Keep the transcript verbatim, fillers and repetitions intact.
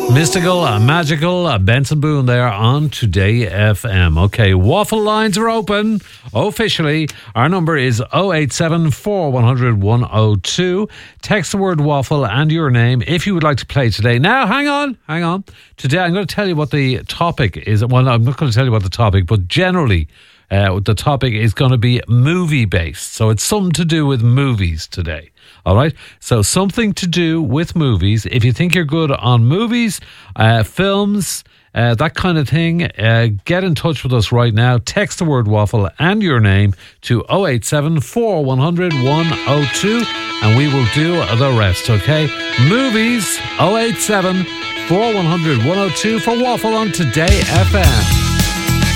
Mystical, uh, magical, uh, Benson Boone there on Today F M. Okay, waffle lines are open officially. Our number is oh eight seven, four one zero zero, one oh two. Text the word waffle and your name if you would like to play today. Now, hang on, hang on. Today I'm going to tell you what the topic is. Well, I'm not going to tell you what the topic, but generally uh, the topic is going to be movie-based. So it's something to do with movies today. All right, so something to do with movies. If you think you're good on movies, uh, films, uh, that kind of thing, uh, get in touch with us right now. Text the word waffle and your name to oh eight seven, four one zero zero, one oh two and we will do the rest, okay? Movies, oh eight seven, four one zero zero, one oh two for Waffle on Today F M.